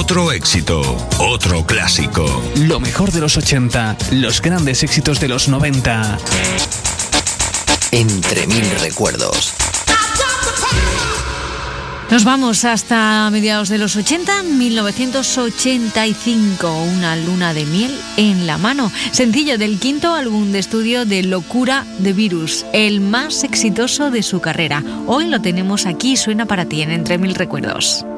Otro éxito, otro clásico. Lo mejor de los 80, los grandes éxitos de los 90. Entre mil recuerdos. Nos vamos hasta mediados de los 80, 1985, Una luna de miel en la mano. Sencillo del quinto álbum de estudio de Locura de Virus, el más exitoso de su carrera. Hoy lo tenemos aquí, suena para ti en Entre mil recuerdos.